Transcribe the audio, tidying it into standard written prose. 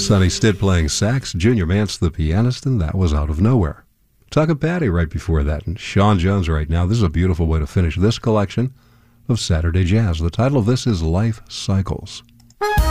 Sonny Stitt playing sax, Junior Mance the pianist, and that was Out of Nowhere. Tuck and Patty right before that, and Sean Jones right now. This is a beautiful way to finish this collection of Saturday Jazz. The title of this is Life Cycles.